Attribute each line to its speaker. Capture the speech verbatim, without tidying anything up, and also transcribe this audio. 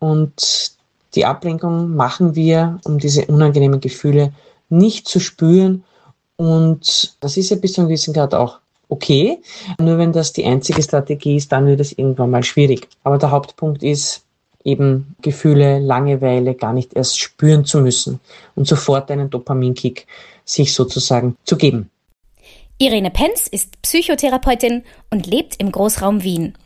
Speaker 1: Und die Ablenkung machen wir, um diese unangenehmen Gefühle nicht zu spüren. Und das ist ja bis zu einem gewissen Grad auch okay. Nur wenn das die einzige Strategie ist, dann wird es irgendwann mal schwierig. Aber der Hauptpunkt ist, eben Gefühle, Langeweile gar nicht erst spüren zu müssen und sofort einen Dopaminkick sich sozusagen zu geben.
Speaker 2: Irene Penz ist Psychotherapeutin und lebt im Großraum Wien.